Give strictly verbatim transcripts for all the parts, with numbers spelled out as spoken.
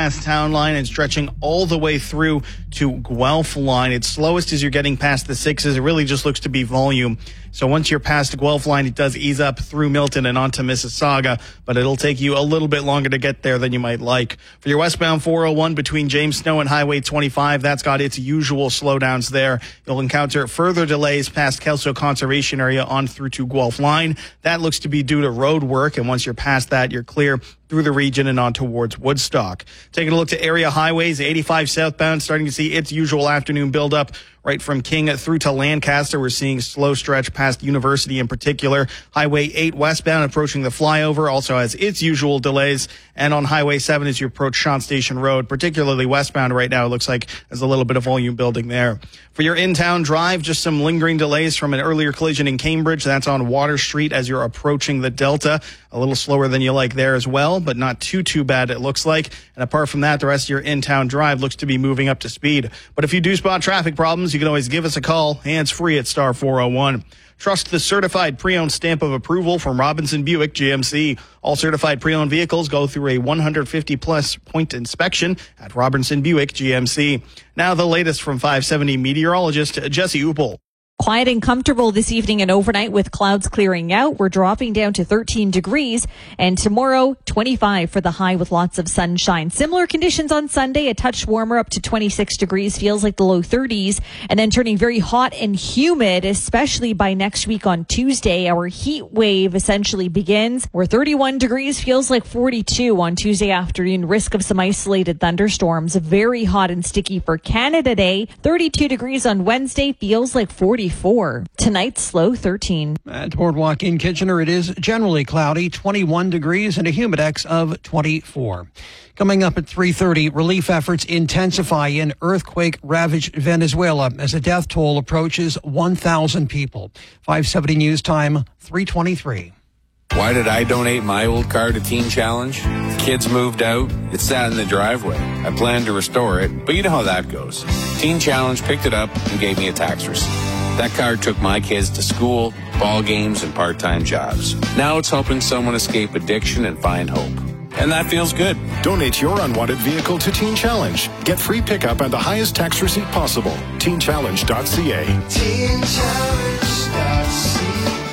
past Town Line and stretching all the way through to Guelph Line. It's slowest as you're getting past the sixes. It really just looks to be volume. So once you're past the Guelph Line, it does ease up through Milton and onto Mississauga, but it'll take you a little bit longer to get there than you might like. For your westbound four oh one between James Snow and Highway twenty-five, that's got its usual slowdowns there. You'll encounter further delays past Kelso Conservation Area on through to Guelph Line. That looks to be due to road work, and once you're past that, you're clear through the region and on towards Woodstock. Taking a look to area highways, eighty-five southbound starting to see its usual afternoon buildup right from King through to Lancaster. We're seeing slow stretch past University in particular. Highway eight westbound approaching the flyover also has its usual delays. And on Highway seven as you approach Shant Station Road, particularly westbound right now, it looks like there's a little bit of volume building there. For your in-town drive, just some lingering delays from an earlier collision in Cambridge. That's on Water Street as you're approaching the Delta. A little slower than you like there as well, but not too, too bad it looks like. And apart from that, the rest of your in-town drive looks to be moving up to speed. But if you do spot traffic problems, you can always give us a call, hands-free at star four oh one. Trust the certified pre-owned stamp of approval from Robinson Buick G M C. All certified pre-owned vehicles go through a one hundred fifty plus point inspection at Robinson Buick G M C. Now the latest from five seventy meteorologist Jesse Uppel. Quiet and comfortable this evening and overnight with clouds clearing out. We're dropping down to thirteen degrees, and tomorrow twenty-five for the high with lots of sunshine. Similar conditions on Sunday, a touch warmer up to twenty-six degrees, feels like the low thirties, and then turning very hot and humid, especially by next week on Tuesday. Our heat wave essentially begins where thirty-one degrees feels like forty-two on Tuesday afternoon. Risk of some isolated thunderstorms. Very hot and sticky for Canada Day. thirty-two degrees on Wednesday, feels like forty-four. Tonight's low thirteen. At Boardwalk in Kitchener, it is generally cloudy, twenty-one degrees and a humidex of twenty-four. Coming up at three thirty, relief efforts intensify in earthquake-ravaged Venezuela as a death toll approaches one thousand people. five seventy News Time, three twenty-three. Why did I donate my old car to Teen Challenge? Kids moved out. It sat in the driveway. I planned to restore it, but you know how that goes. Teen Challenge picked it up and gave me a tax receipt. That car took my kids to school, ball games, and part-time jobs. Now it's helping someone escape addiction and find hope. And that feels good. Donate your unwanted vehicle to Teen Challenge. Get free pickup and the highest tax receipt possible. teen challenge dot c a. teen challenge dot c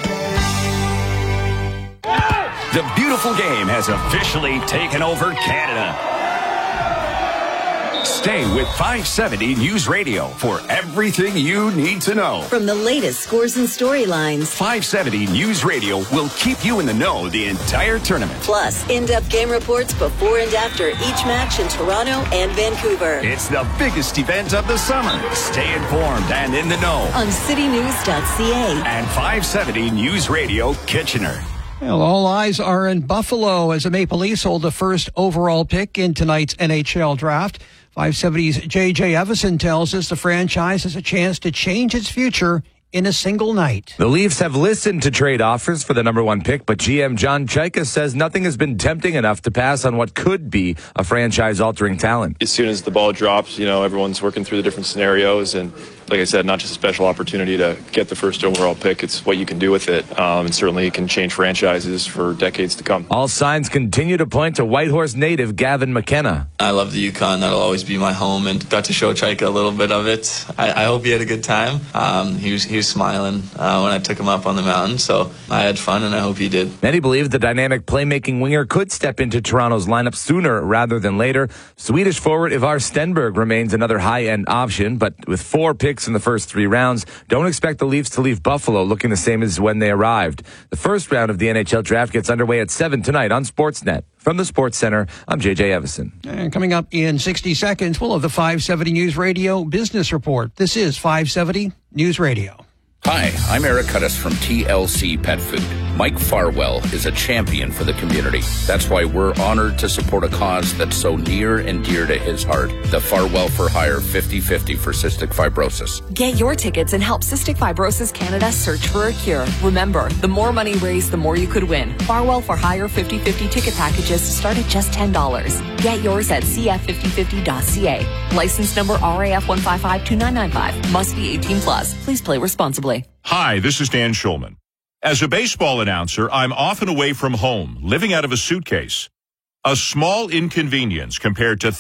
a. The beautiful game has officially taken over Canada. Stay with five seventy News Radio for everything you need to know. From the latest scores and storylines, five seventy News Radio will keep you in the know the entire tournament. Plus, in-depth game reports before and after each match in Toronto and Vancouver. It's the biggest event of the summer. Stay informed and in the know on city news dot c a and five seventy News Radio Kitchener. Well, all eyes are in Buffalo as the Maple Leafs hold the first overall pick in tonight's N H L draft. five seventy's J J Evison tells us the franchise has a chance to change its future in a single night. The Leafs have listened to trade offers for the number one pick, but G M John Chayka says nothing has been tempting enough to pass on what could be a franchise-altering talent. As soon as the ball drops, you know, everyone's working through the different scenarios, and like I said, not just a special opportunity to get the first overall pick, it's what you can do with it, um, and certainly it can change franchises for decades to come. All signs continue to point to Whitehorse native Gavin McKenna. I love the Yukon. That'll always be my home, and got to show Chayka a little bit of it. I, I hope he had a good time. Um, he was he was smiling uh, when I took him up on the mountain, so I had fun, and I hope he did. Many believe the dynamic playmaking winger could step into Toronto's lineup sooner rather than later. Swedish forward Ivar Stenberg remains another high-end option, but with four picks in the first three rounds, don't expect the Leafs to leave Buffalo looking the same as when they arrived. The first round of the N H L draft gets underway at seven tonight on Sportsnet. From the Sports Center, I'm J J Evison. And coming up in sixty seconds, we'll have the five seventy News Radio Business Report. This is five seventy News Radio. Hi, I'm Eric Cuttis from T L C Pet Food. Mike Farwell is a champion for the community. That's why we're honored to support a cause that's so near and dear to his heart. The Farwell for Hire fifty fifty for cystic fibrosis. Get your tickets and help Cystic Fibrosis Canada search for a cure. Remember, the more money raised, the more you could win. Farwell for Hire fifty fifty ticket packages start at just ten dollars. Get yours at c f fifty fifty dot c a. License number R A F one five five two nine nine five. Must be eighteen plus. Please play responsibly. Hi, this is Dan Schulman. As a baseball announcer, I'm often away from home, living out of a suitcase. A small inconvenience compared to